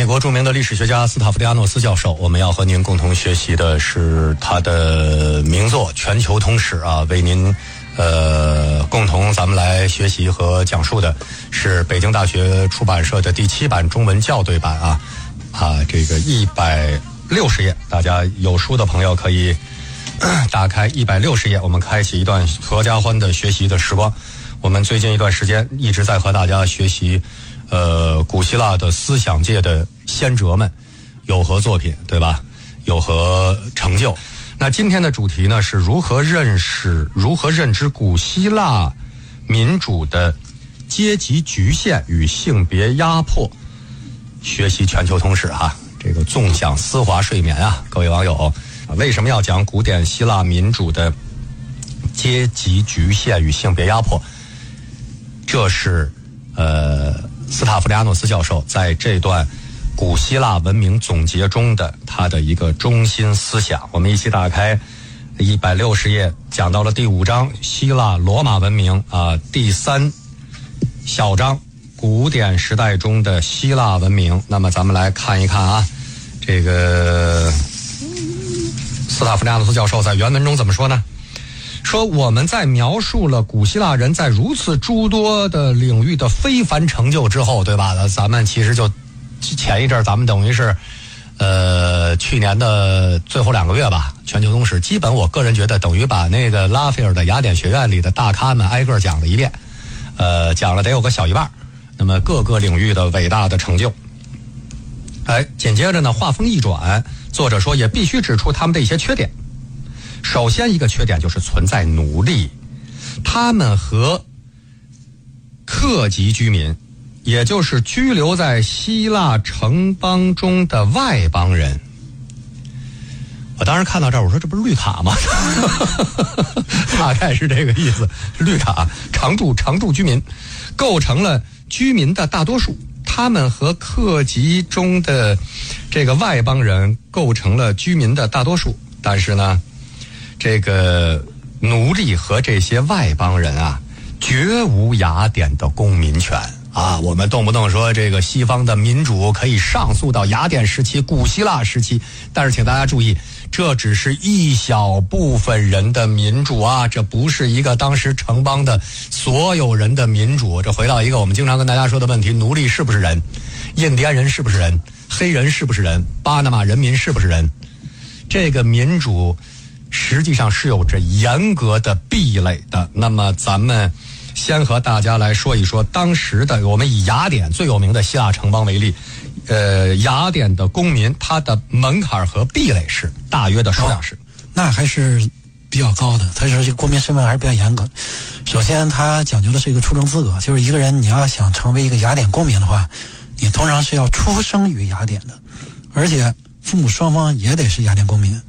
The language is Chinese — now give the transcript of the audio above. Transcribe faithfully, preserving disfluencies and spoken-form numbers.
国著名的历史学家斯塔夫利亚诺斯教授，我们要和您共同学习的是他的名作《全球通史》啊，为您呃共同咱们来学习和讲述的是北京大学出版社的第七版中文校对版啊啊，这个一百六十页，大家有书的朋友可以打开一百六十页，我们开启一段合家欢的学习的时光。我们最近一段时间一直在和大家学习呃古希腊的思想界的先哲们有何作品，对吧？有何成就？那今天的主题呢是如何认识如何认知古希腊民主的阶级局限与性别压迫。学习全球通史哈，这个纵享丝滑睡眠啊，各位网友，为什么要讲古典希腊民主的阶级局限与性别压迫？这是呃斯塔夫利亚诺斯教授在这段古希腊文明总结中的他的一个中心思想。我们一起打开一百六十页，讲到了第五章希腊罗马文明啊，第三小章古典时代中的希腊文明。那么咱们来看一看啊，这个斯塔夫利亚诺斯教授在原文中怎么说呢？说我们在描述了古希腊人在如此诸多的领域的非凡成就之后，对吧？咱们其实就前一阵咱们等于是呃去年的最后两个月吧，全球通史基本我个人觉得等于把那个拉斐尔的雅典学院里的大咖们挨个讲了一遍，呃讲了得有个小一半。那么各个领域的伟大的成就，哎，紧接着呢话锋一转，作者说也必须指出他们的一些缺点。首先一个缺点就是存在奴隶，他们和客籍居民，也就是居留在希腊城邦中的外邦人。我当时看到这儿，我说这不是绿卡吗？大概是这个意思，绿卡常住常住居民构成了居民的大多数，他们和客籍中的这个外邦人构成了居民的大多数。但是呢，这个奴隶和这些外邦人啊，绝无雅典的公民权啊。我们动不动说这个西方的民主可以上溯到雅典时期、古希腊时期，但是请大家注意，这只是一小部分人的民主啊，这不是一个当时城邦的所有人的民主。这回到一个我们经常跟大家说的问题，奴隶是不是人？印第安人是不是人？黑人是不是人？巴拿马人民是不是人？这个民主实际上是有着严格的壁垒的。那么咱们先和大家来说一说当时的，我们以雅典最有名的希腊城邦为例，呃，雅典的公民他的门槛和壁垒是大约的数量是、哦、 那还是比较高的，他说这公民身份还是比较严格。首先他讲究的是一个出生资格，就是一个人你要想成为一个雅典公民的话，你通常是要出生于雅典的，而且父母双方也得是雅典公民。